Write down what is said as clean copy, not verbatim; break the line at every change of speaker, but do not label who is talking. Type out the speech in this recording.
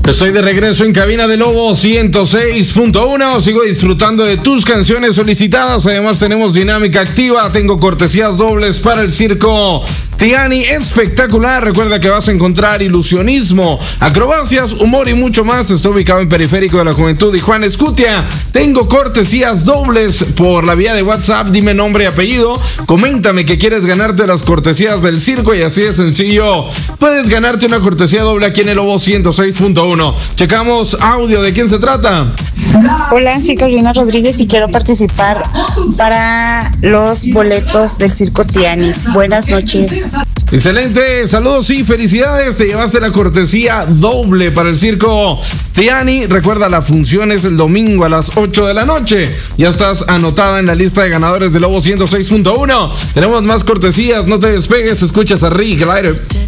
Estoy de regreso en cabina de Lobo 106.1. Sigo disfrutando de tus canciones solicitadas. Además tenemos dinámica activa. Tengo cortesías dobles para el circo Tiani espectacular. Recuerda que vas a encontrar ilusionismo, acrobacias, humor y mucho más. Está ubicado en Periférico de la Juventud y Juan Escutia. Tengo cortesías dobles por la vía de WhatsApp. Dime nombre y apellido. Coméntame que quieres ganarte las cortesías del circo y así de sencillo puedes ganarte una cortesía doble aquí en el Lobo 106.1. Checamos audio. ¿De quién se trata?
Hola, soy Carolina Rodríguez y quiero participar para los boletos del circo Tiani. Buenas noches.
Excelente, saludos y felicidades. Te llevaste la cortesía doble para el circo Tiani. Recuerda, la función es el domingo a las 8 de la noche. Ya estás anotada en la lista de ganadores de Lobo 106.1. Tenemos más cortesías, no te despegues, escuchas a Rick Glider.